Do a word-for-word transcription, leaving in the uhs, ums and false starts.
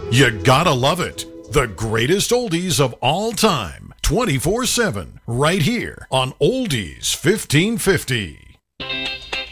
You gotta love it. The greatest oldies of all time, twenty-four seven, right here on Oldies fifteen fifty.